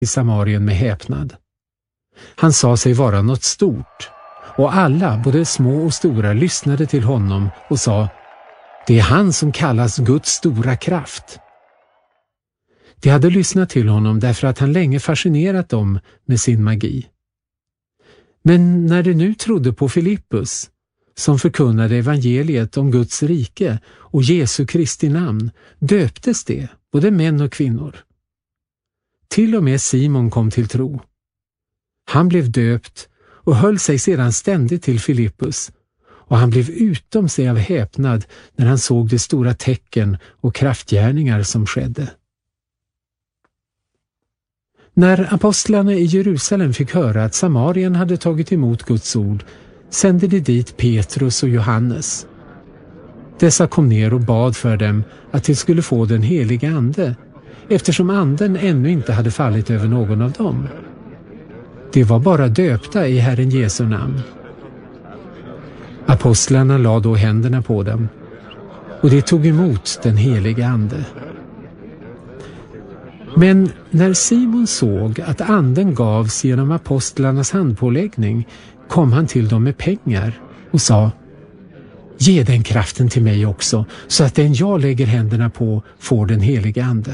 i Samarien med häpnad. Han sa sig vara något stort, och alla, både små och stora, lyssnade till honom och sa: det är han som kallas Guds stora kraft. De hade lyssnat till honom därför att han länge fascinerat dem med sin magi. Men när de nu trodde på Filippus, som förkunnade evangeliet om Guds rike och Jesu Kristi namn, döptes de, både män och kvinnor. Till och med Simon kom till tro. Han blev döpt och höll sig sedan ständigt till Filippus, och han blev utom sig av häpnad när han såg de stora tecken och kraftgärningar som skedde. När apostlarna i Jerusalem fick höra att Samarien hade tagit emot Guds ord, sände de dit Petrus och Johannes. Dessa kom ner och bad för dem att de skulle få den heliga ande, eftersom anden ännu inte hade fallit över någon av dem. De var bara döpta i Herren Jesu namn. Apostlarna lade då händerna på dem, och de tog emot den heliga ande. Men när Simon såg att anden gavs genom apostlarnas handpåläggning, kom han till dem med pengar och sa: ge den kraften till mig också, så att den jag lägger händerna på får den heliga ande.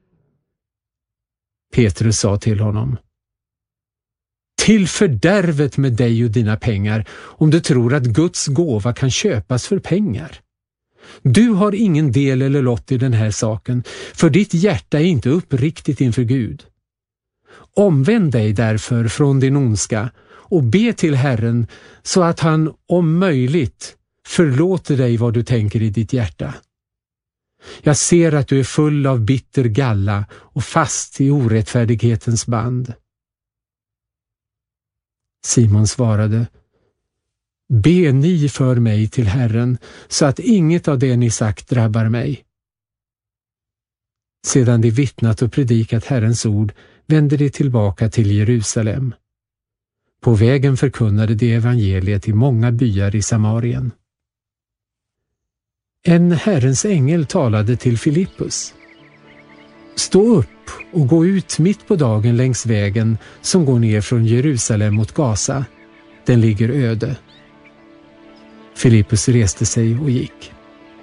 Petrus sa till honom: till fördärvet med dig och dina pengar, om du tror att Guds gåva kan köpas för pengar. Du har ingen del eller lott i den här saken, för ditt hjärta är inte uppriktigt inför Gud. Omvänd dig därför från din ondska och be till Herren, så att han om möjligt förlåter dig vad du tänker i ditt hjärta. Jag ser att du är full av bitter galla och fast i orättfärdighetens band. Simon svarade: be ni för mig till Herren, så att inget av det ni sagt drabbar mig. Sedan de vittnat och predikat Herrens ord vände de tillbaka till Jerusalem. På vägen förkunnade de evangeliet i många byar i Samarien. En Herrens ängel talade till Filippus: stå upp och gå ut mitt på dagen längs vägen som går ner från Jerusalem mot Gaza. Den ligger öde. Filippus reste sig och gick.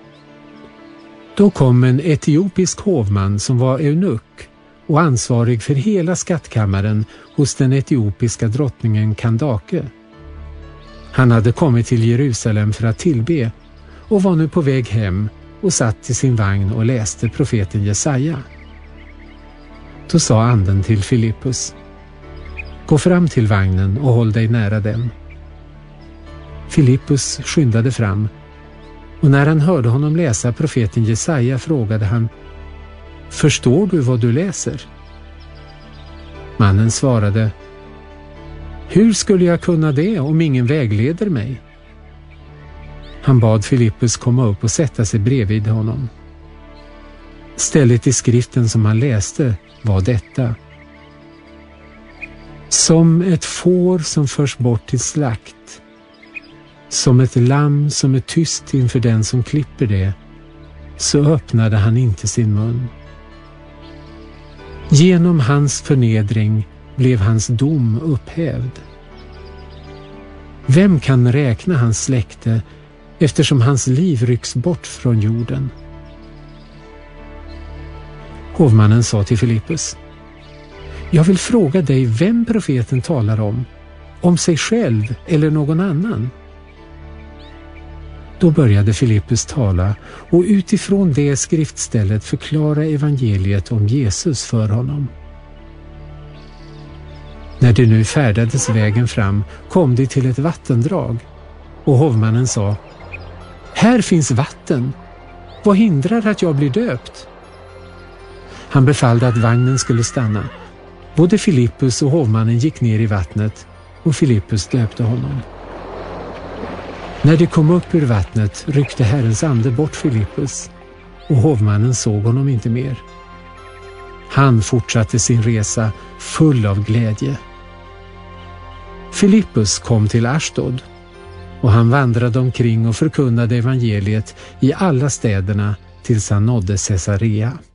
Då kom en etiopisk hovman som var eunuck och ansvarig för hela skattkammaren hos den etiopiska drottningen Kandake. Han hade kommit till Jerusalem för att tillbe och var nu på väg hem och satt i sin vagn och läste profeten Jesaja. Då sa anden till Filippus: gå fram till vagnen och håll dig nära den. Filippus skyndade fram, och när han hörde honom läsa profeten Jesaja frågade han: förstår du vad du läser? Mannen svarade: hur skulle jag kunna det om ingen vägleder mig? Han bad Filippus komma upp och sätta sig bredvid honom. Stället i skriften som han läste var detta: som ett får som förs bort till slakt, som ett lamm som är tyst inför den som klipper det, så öppnade han inte sin mun. Genom hans förnedring blev hans dom upphävd. Vem kan räkna hans släkte, eftersom hans liv rycks bort från jorden? Hovmannen sa till Filippus: jag vill fråga dig vem profeten talar om sig själv eller någon annan. Då började Filippus tala och utifrån det skriftstället förklara evangeliet om Jesus för honom. När de nu färdades vägen fram kom de till ett vattendrag, och hovmannen sa: här finns vatten. Vad hindrar att jag blir döpt? Han befallde att vagnen skulle stanna. Både Filippus och hovmannen gick ner i vattnet, och Filippus döpte honom. När de kom upp ur vattnet ryckte Herrens ande bort Filippus, och hovmannen såg honom inte mer. Han fortsatte sin resa full av glädje. Filippus kom till Ashdod, och han vandrade omkring och förkunnade evangeliet i alla städerna tills han nådde Caesarea.